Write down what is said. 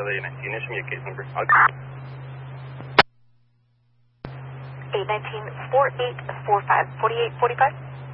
Charlie 819, issue me a case number. 819-4845, 4845.